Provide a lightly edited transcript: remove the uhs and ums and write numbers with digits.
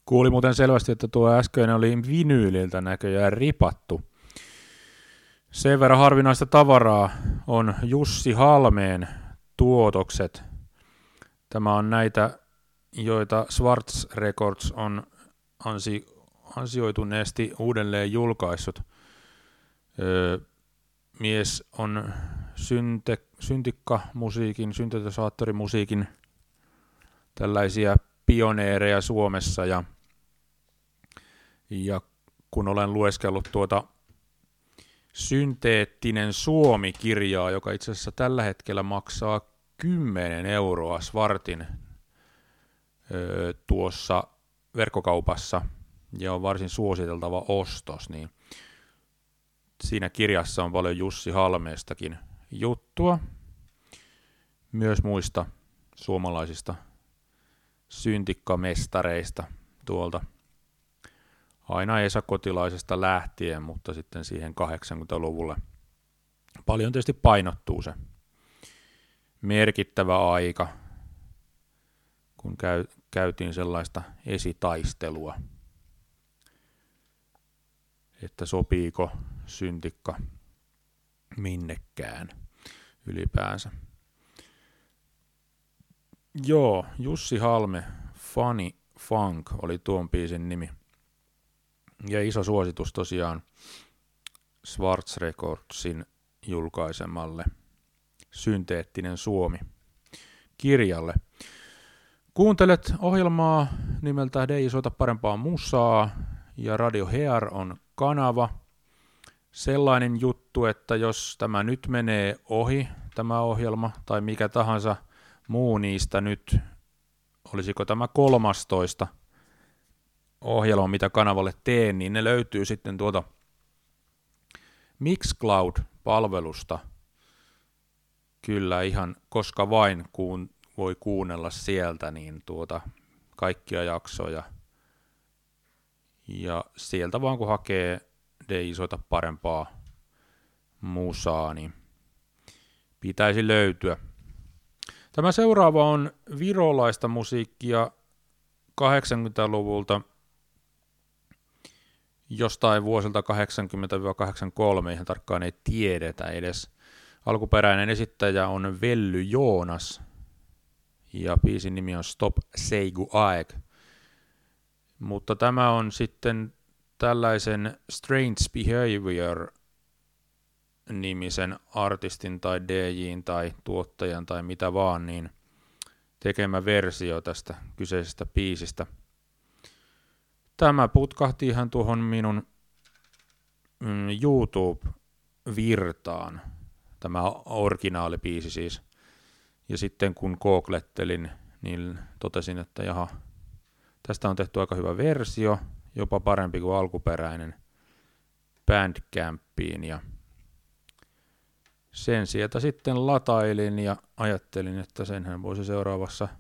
Kuuli muuten selvästi, että tuo äskeinen oli vinyyliltä näköjään ripattu. Sen verran harvinaista tavaraa on Jussi Halmeen tuotokset. Tämä on näitä, joita Schwarz Records on ansioituneesti uudelleen julkaissut. Mies on syntikkamusiikin, syntetisaattorimusiikin tällaisia pioneereja Suomessa ja kun olen lueskellut tuota Synteettinen Suomi-kirjaa, joka itse asiassa tällä hetkellä maksaa 10 euroa Svartin tuossa verkkokaupassa ja on varsin suositeltava ostos, niin siinä kirjassa on paljon Jussi Halmeestakin juttua, myös muista suomalaisista syntikkamestareista tuolta aina Esa Kotilaisesta lähtien, mutta sitten siihen 80-luvulle paljon tietysti painottuu se merkittävä aika, kun käytiin sellaista esitaistelua, että sopiiko syntikka minnekään ylipäänsä. Joo, Jussi Halme, Funny Funk oli tuon biisin nimi. Ja iso suositus tosiaan Schwarz Recordsin julkaisemalle Synteettinen Suomi -kirjalle. Kuuntelet ohjelmaa nimeltä DJ Soita parempaa musaa ja Radio Hear on kanava. Sellainen juttu, että jos tämä nyt menee ohi, tämä ohjelma, tai mikä tahansa muu niistä nyt, olisiko tämä 13 ohjelma, mitä kanavalle teen, niin ne löytyy sitten tuota Mixcloud-palvelusta. Kyllä ihan koska vain voi kuunnella sieltä niin kaikkia jaksoja. Ja sieltä vaan kun hakee DJ Soita parempaa musaa, niin pitäisi löytyä. Tämä seuraava on virolaista musiikkia 80-luvulta, jostain vuosilta 80-83, ihan tarkkaan ei tiedetä edes. Alkuperäinen esittäjä on Velly Joonas ja biisin nimi on Stop Seigu Aeg. Mutta tämä on sitten tällaisen Strange Behavior -nimisen artistin tai DJ:n tai tuottajan tai mitä vaan, niin tekemä versio tästä kyseisestä biisistä. Tämä putkahti ihan tuohon minun YouTube-virtaan, tämä originaalibiisi siis. Ja sitten kun googlettelin, niin totesin, että jaha, tästä on tehty aika hyvä versio, jopa parempi kuin alkuperäinen Bandcampiin. Ja sen sieltä sitten latailin ja ajattelin, että senhän voisi seuraavassa